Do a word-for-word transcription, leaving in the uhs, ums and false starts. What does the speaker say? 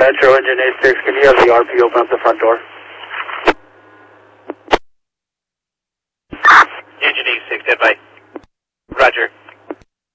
Metro Engine eighty-six, can you have the R P open up the front door? Engine eighty-six, dead by.